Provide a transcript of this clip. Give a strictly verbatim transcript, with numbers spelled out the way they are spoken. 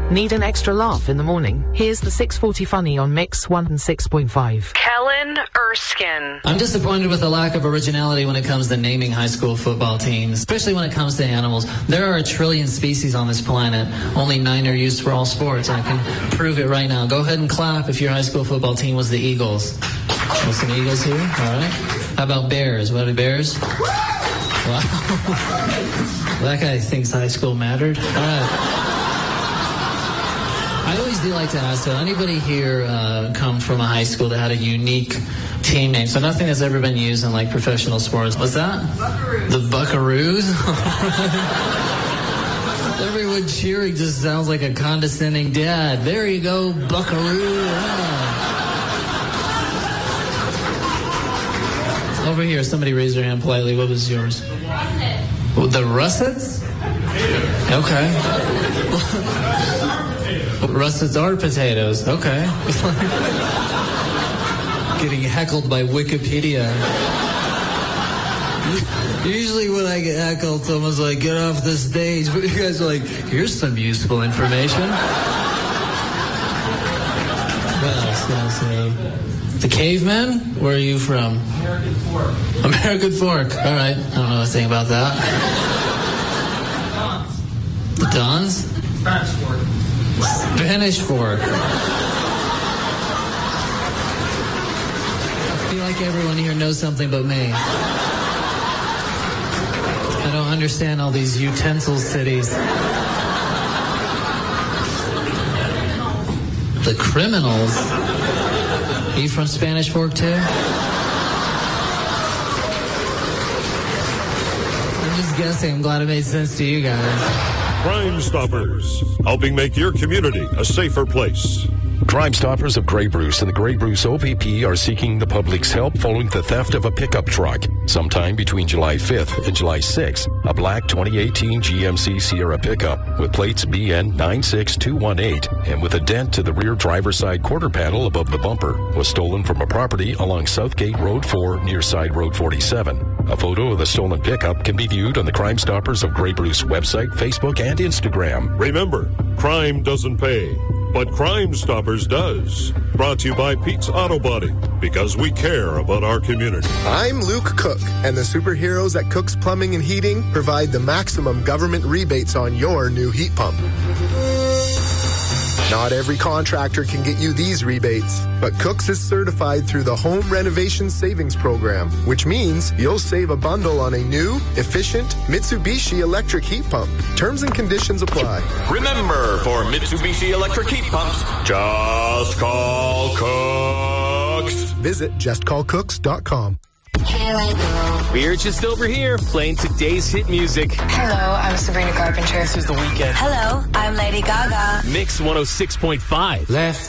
Need an extra laugh in the morning? Here's the six forty Funny on Mix one oh six point five. Kellen Erskine. I'm disappointed with the lack of originality when it comes to naming high school football teams, especially when it comes to animals. There are a trillion species on this planet. Only nine are used for all sports. I can prove it right now. Go ahead and clap if your high school football team was the Eagles. Well, some Eagles here? All right. How about Bears? What are Bears? Wow. That guy thinks high school mattered. All right. I always do like to ask, so anybody here uh, come from a high school that had a unique team name? So nothing that's ever been used in like professional sports. What's that? Buckaroos. The Buckaroos? Everyone cheering just sounds like a condescending dad. There you go, Buckaroo. Yeah. Over here, somebody raised their hand politely. What was yours? The Russets. The Russets? Okay. Russets are potatoes. Okay. Getting heckled by Wikipedia. Usually when I get heckled, someone's like, get off the stage. But you guys are like, here's some useful information. What else? What else? Uh, the Cavemen? Where are you from? American Fork. American Fork. All right. I don't know anything about that. Dons. The Dons? Spanish Fork. Spanish Fork. I feel like everyone here knows something but me. I don't understand all these utensil cities. The Criminals? Are you from Spanish Fork too? I'm just guessing. I'm glad it made sense to you guys. Crime Stoppers, helping make your community a safer place. Crime Stoppers of Grey Bruce and the Grey Bruce O P P are seeking the public's help following the theft of a pickup truck. Sometime between July fifth and July sixth, a black twenty eighteen G M C Sierra pickup with plates B N nine six two one eight and with a dent to the rear driver's side quarter panel above the bumper was stolen from a property along Southgate Road four near Side Road forty-seven. A photo of the stolen pickup can be viewed on the Crime Stoppers of Grey Bruce website, Facebook, and Instagram. Remember, crime doesn't pay, but Crime Stoppers does. Brought to you by Pete's Auto Body, because we care about our community. I'm Luke Cook, and the superheroes at Cook's Plumbing and Heating provide the maximum government rebates on your new heat pump. Not every contractor can get you these rebates, but Cook's is certified through the Home Renovation Savings Program, which means you'll save a bundle on a new, efficient Mitsubishi electric heat pump. Terms and conditions apply. Remember, for Mitsubishi electric heat pumps, just call Cooks. Visit just call cooks dot com. Here I go. We're just over here playing today's hit music. Hello, I'm Sabrina Carpenter. This is The Weeknd. Hello, I'm Lady Gaga. Mix one oh six point five. Left.